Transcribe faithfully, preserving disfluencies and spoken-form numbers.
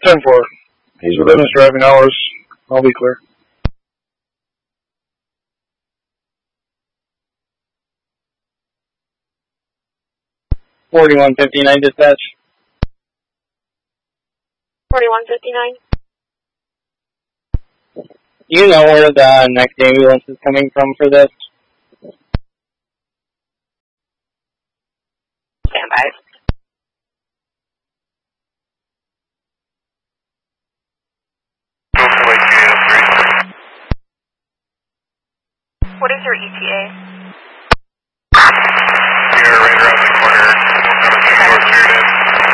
ten four. He's within his driving hours. I'll be clear. forty-one fifty-nine dispatch. forty-one fifty-nine. Do you know where the next ambulance is coming from for this? Stand by. What is your E T A?